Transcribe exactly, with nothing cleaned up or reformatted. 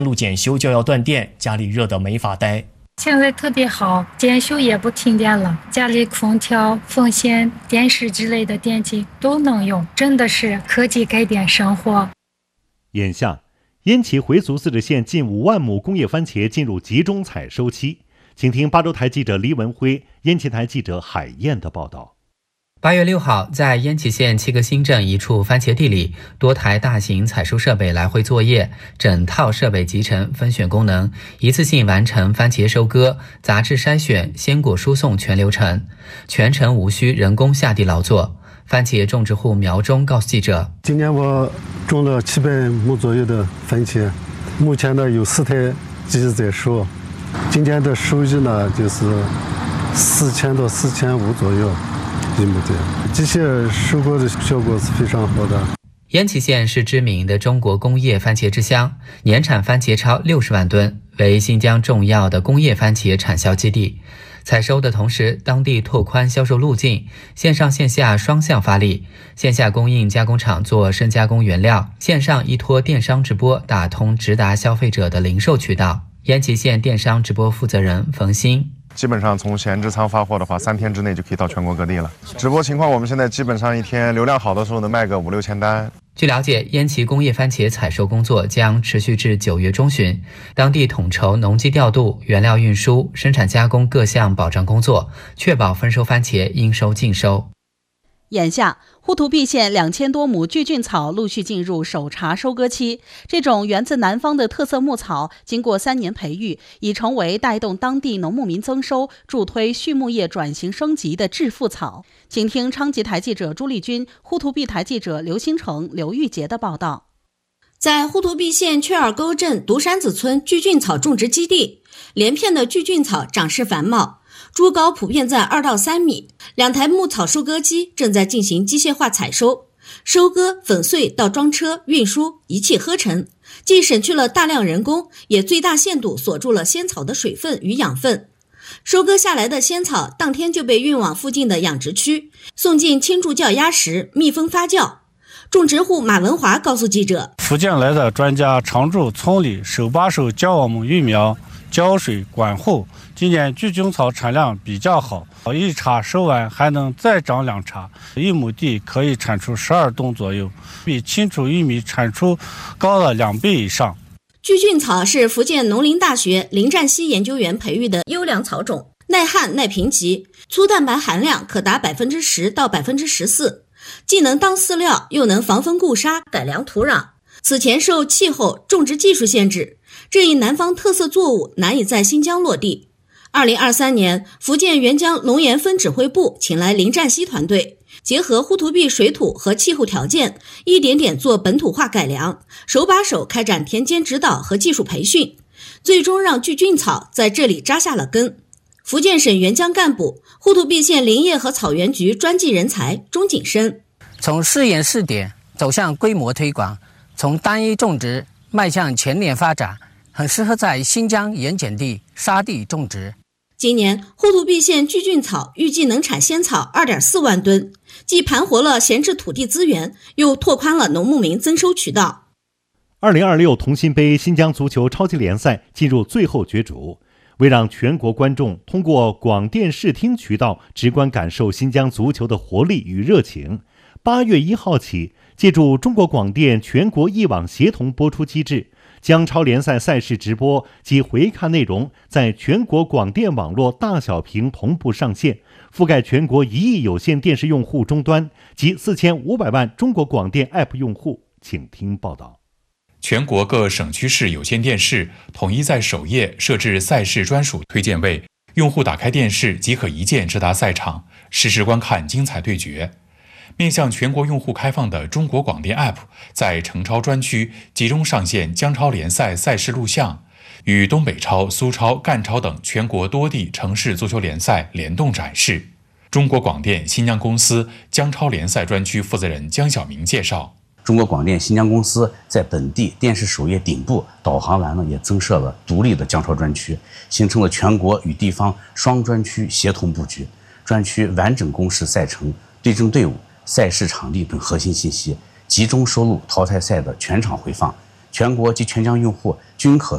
路检修就要断电，家里热得没法待。 现在特别好，检修也不停电了，家里空调、风扇、电视之类的电器都能用，真的是科技改变生活。 眼下，烟岐回族自治县近五万亩工业番茄进入集中采收期。请听八州台记者黎文辉、烟岐台记者海燕的报道。 八月六号，在烟岐县七个新镇一处番茄地里，多台大型采收设备来回作业，整套设备集成分选功能，一次性完成番茄收割、杂质筛选、鲜果输送全流程，全程无需人工下地劳作。番茄种植户苗忠告诉记者：“ 今年我种了七百亩左右的番茄，目前呢有四台机器在收，今天的收益呢就是四千到四千五左右。”机械收割的效果是非常好的。 烟岐县是知名的中国工业番茄之乡，年产番茄超六十万吨，为新疆重要的工业番茄产销基地。采收的同时，当地拓宽销售路径，线上线下双向发力。线下供应加工厂做深加工原料，线上依托电商直播打通直达消费者的零售渠道。烟岐县电商直播负责人冯鑫。 基本上从闲置仓发货的话，三天之内就可以到全国各地了。直播情况，我们现在基本上一天流量好的时候能卖个五六千单。 据了解，烟岐工业番茄采收工作将持续至九月中旬，当地统筹农机调度、原料运输、生产加工各项保障工作，确保丰收番茄应收尽收。 眼下，呼图壁县两千多亩巨菌草陆续进入首茬收割期。这种源自南方的特色牧草，经过三年培育，已成为带动当地农牧民增收、助推畜牧业转型升级的致富草。请听昌吉台记者朱丽君、呼图壁台记者刘新成、刘玉杰的报道。 在呼图壁县雀儿沟镇独山子村巨菌草种植基地，连片的巨菌草长势繁茂，株高普遍在二到三米。两台牧草收割机正在进行机械化采收，收割、粉碎到装车、运输，一气呵成，既省去了大量人工，也最大限度锁住了仙草的水分与养分。收割下来的仙草当天就被运往附近的养殖区，送进轻助酵压室密封发酵。种植户马文华告诉记者， 福建来的专家常驻村里手把手教我们育苗、浇水、管护。今年巨菌草产量比较好，一茬收完还能再长两茬，一亩地可以产出十二吨左右，比青储玉米产出高了两倍以上。 巨菌草是福建农林大学林占西研究员培育的优良草种，耐旱耐贫瘠，粗蛋白含量可达百分之十到百分之十四，既能当饲料，又能防风固沙，改良土壤。此前受气候、种植技术限制，这一南方特色作物难以在新疆落地。二零二三年，福建沅江农研分指挥部请来林占西团队，结合呼图壁水土和气候条件，一点点做本土化改良，手把手开展田间指导和技术培训，最终让巨菌草在这里扎下了根。福建省沅江干部、呼图壁县林业和草原局专技人才钟景生， 从试验试点走向规模推广，从单一种植迈向全年发展，很适合在新疆盐碱地、沙地种植。 今年呼图壁县巨菌草预计能产仙草 二点四万吨，既盘活了闲置土地资源，又拓宽了农牧民增收渠道。 二零二六同心杯新疆足球超级联赛进入最后角逐，为让全国观众通过广电视听渠道直观感受新疆足球的活力与热情，八月一号起，借助中国广电全国一网协同播出机制，将超联赛赛事直播及回看内容在全国广电网络大小屏同步上线，覆盖全国一亿有线电视用户终端及四千五百万中国广电 App 用户。请听报道。 全国各省区市有线电视统一在首页设置赛事专属推荐位，用户打开电视即可一键直达赛场，实时观看精彩对决。面向全国用户开放的中国广电 App 在城超专区集中上线江超联赛赛事录像，与东北超、苏超、赣超等全国多地城市足球联赛联动展示。中国广电新疆公司江超联赛专区负责人江晓明介绍， 中国广电新疆公司在本地电视首页顶部导航栏呢，也增设了独立的江超专区，形成了全国与地方双专区协同布局。专区完整公示赛程、对阵队伍、赛事场地等核心信息，集中收录淘汰赛的全场回放，全国及全疆用户均可